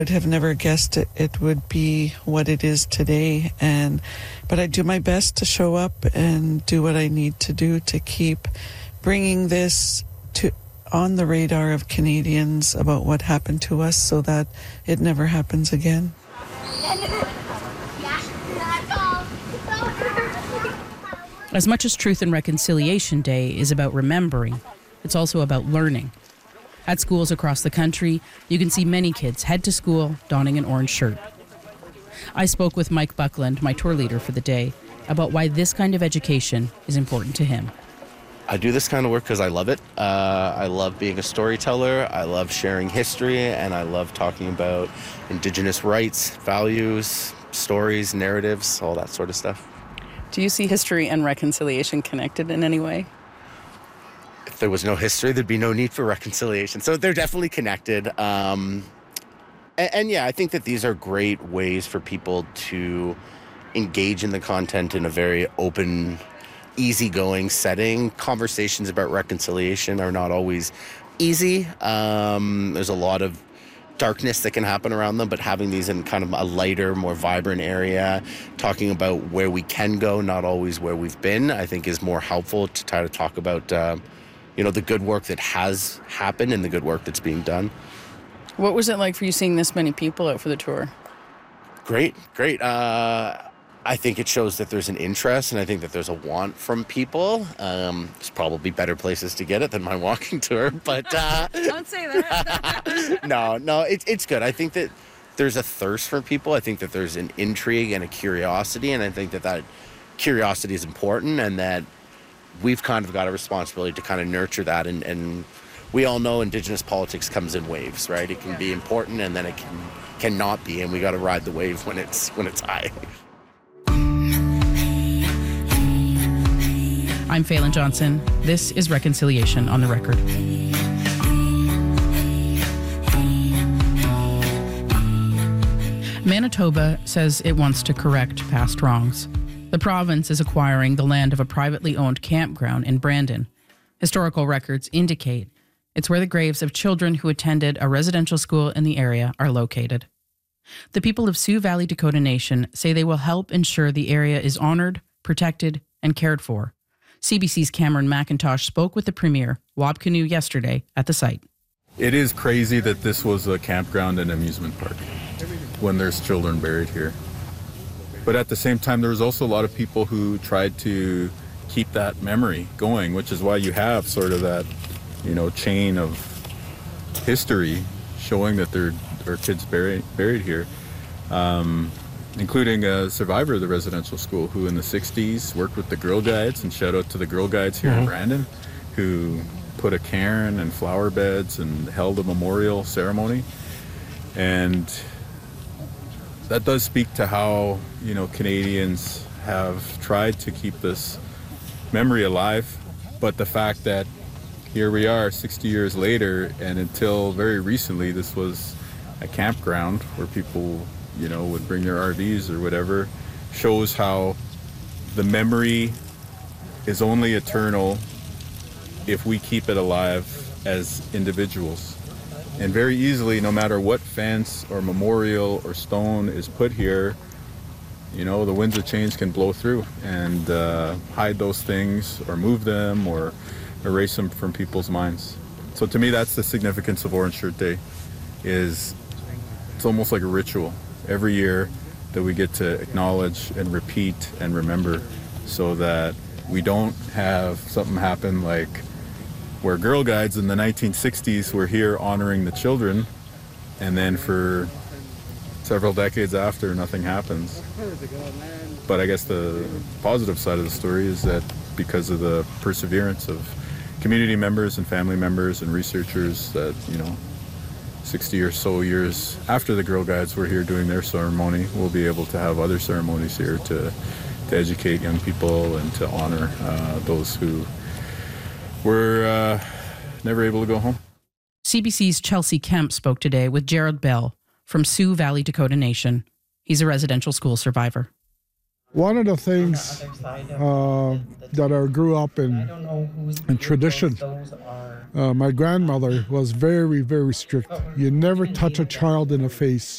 I'd have never guessed it would be what it is today, but I do my best to show up and do what I need to do to keep bringing this on the radar of Canadians about what happened to us so that it never happens again. As much as Truth and Reconciliation Day is about remembering, it's also about learning. At schools across the country, you can see many kids head to school donning an orange shirt. I spoke with Mike Buckland, my tour leader for the day, about why this kind of education is important to him. I do this kind of work because I love it. I love being a storyteller. I love sharing history, and I love talking about Indigenous rights, values, stories, narratives, all that sort of stuff. Do you see history and reconciliation connected in any way? If there was no history, there'd be no need for reconciliation. So they're definitely connected. And yeah, I think that these are great ways for people to engage in the content in a very open, easygoing setting. Conversations about reconciliation are not always easy. There's a lot of darkness that can happen around them, but having these in kind of a lighter, more vibrant area, talking about where we can go, not always where we've been, I think is more helpful to try to talk about, the good work that has happened and the good work that's being done. What was it like for you seeing this many people out for the tour? Great. I think it shows that there's an interest, and I think that there's a want from people. There's probably better places to get it than my walking tour, but... Don't say that. No, it's good. I think that there's a thirst for people. I think that there's an intrigue and a curiosity, and I think that curiosity is important, and that we've kind of got a responsibility to kind of nurture that, and we all know Indigenous politics comes in waves, right? It can be important, and then it cannot be, and we got to ride the wave when it's high. I'm Phelan Johnson. This is Reconciliation on the Record. Manitoba says it wants to correct past wrongs. The province is acquiring the land of a privately owned campground in Brandon. Historical records indicate it's where the graves of children who attended a residential school in the area are located. The people of Sioux Valley Dakota Nation say they will help ensure the area is honored, protected, and cared for. CBC's Cameron McIntosh spoke with the Premier, Wab Kinew, yesterday at the site. It is crazy that this was a campground and amusement park when there's children buried here. But at the same time, there was also a lot of people who tried to keep that memory going, which is why you have sort of that, chain of history showing that there are kids buried here. Including a survivor of the residential school who in the 60s worked with the Girl Guides, and shout out to the Girl Guides here in Brandon, who put a cairn and flower beds and held a memorial ceremony. And that does speak to how, Canadians have tried to keep this memory alive. But the fact that here we are 60 years later, and until very recently, this was a campground where people would bring their RVs or whatever, shows how the memory is only eternal if we keep it alive as individuals. And very easily, no matter what fence or memorial or stone is put here, the winds of change can blow through and hide those things or move them or erase them from people's minds. So to me, that's the significance of Orange Shirt Day. It's almost like a ritual every year that we get to acknowledge and repeat and remember, so that we don't have something happen like where Girl Guides in the 1960s were here honoring the children, and then for several decades after, nothing happens. But I guess the positive side of the story is that because of the perseverance of community members and family members and researchers, that 60 or so years after the Girl Guides were here doing their ceremony, we'll be able to have other ceremonies here to educate young people and to honor those who were never able to go home. CBC's Chelsea Kemp spoke today with Gerald Bell from Sioux Valley Dakota Nation. He's a residential school survivor. One of the things that I grew up in tradition, my grandmother was very, very strict. You never touch a child in the face.